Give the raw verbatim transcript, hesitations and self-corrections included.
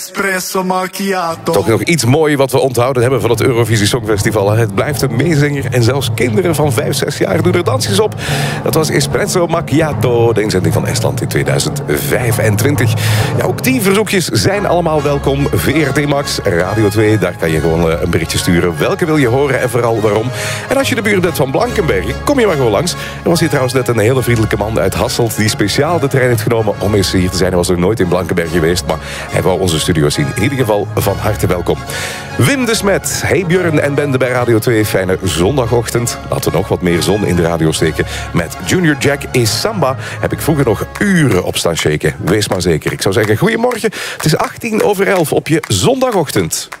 Espresso macchiato. Toch nog iets moois wat we onthouden hebben van het Eurovisie Songfestival. Het blijft een meezinger en zelfs kinderen van vijf, zes jaar doen er dansjes op. Dat was Espresso Macchiato, de inzending van Estland in tweeduizend vijfentwintig. Ja, ook die verzoekjes zijn allemaal welkom. V R T Max, Radio twee, daar kan je gewoon een berichtje sturen. Welke wil je horen en vooral waarom? En als je de buurt bent van Blankenberge, kom je maar gewoon langs. Er was hier trouwens net een hele vriendelijke man uit Hasselt die speciaal de trein heeft genomen om eens hier te zijn. Hij was nog nooit in Blankenberge geweest, maar hij wou onze studio zien. In ieder geval van harte welkom. Wim de Smet, hey Björn en Bende bij Radio twee. Fijne zondagochtend. Laten we nog wat meer zon in de radio steken. Met Junior Jack is Samba heb ik vroeger nog uren op staan shaken. Wees maar zeker. Ik zou zeggen, goedemorgen. Het is achttien over elf op je zondagochtend.